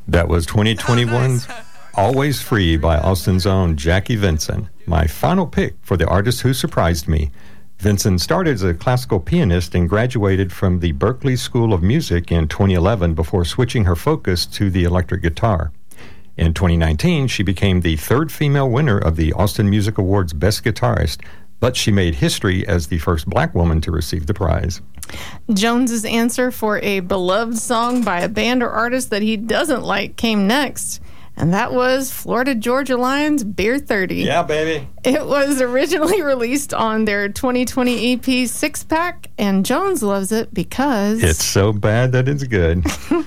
That was 2021's Always Free by Austin's own Jackie Vinson. My final pick for the artist who surprised me. Vinson started as a classical pianist and graduated from the Berklee School of Music in 2011 before switching her focus to the electric guitar. In 2019, she became the third female winner of the Austin Music Awards Best Guitarist, but she made history as the first black woman to receive the prize. Jones's answer for a beloved song by a band or artist that he doesn't like came next, and that was Florida Georgia Line's Beer 30. Yeah, baby. It was originally released on their 2020 EP Six Pack, and Jones loves it because it's so bad that it's good.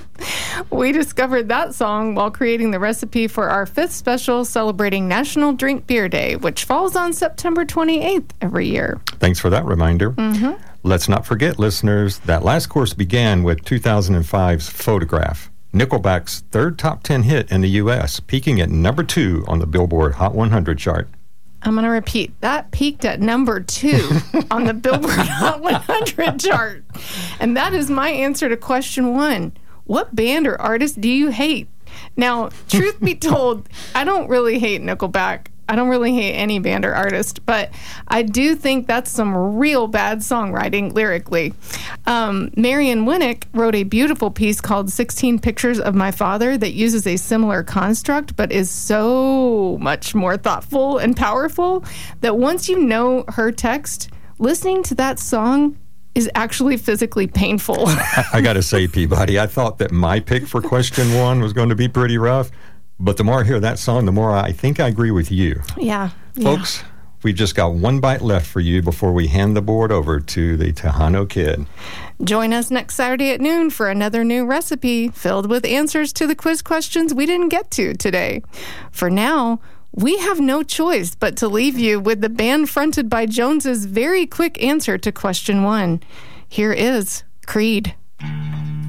We discovered that song while creating the recipe for our 5th special celebrating National Drink Beer Day, which falls on September 28th every year. Thanks for that reminder. Mm-hmm. Let's not forget, listeners, that last course began with 2005's Photograph, Nickelback's third top 10 hit in the U.S., peaking at number 2 on the Billboard Hot 100 chart. I'm going to repeat, that peaked at number 2 on the Billboard Hot 100 chart. And that is my answer to question 1. What band or artist do you hate? Now, truth be told, I don't really hate Nickelback. I don't really hate any band or artist, but I do think that's some real bad songwriting lyrically. Marion Winnick wrote a beautiful piece called 16 Pictures of My Father that uses a similar construct, but is so much more thoughtful and powerful that once you know her text, listening to that song is actually physically painful. I got to say, Peabody, I thought that my pick for question 1 was going to be pretty rough. But the more I hear that song, the more I think I agree with you. Yeah. Folks, we've just got one bite left for you before we hand the board over to the Tejano Kid. Join us next Saturday at noon for another new recipe filled with answers to the quiz questions we didn't get to today. For now, we have no choice but to leave you with the band fronted by Jones's very quick answer to question 1. Here is Creed.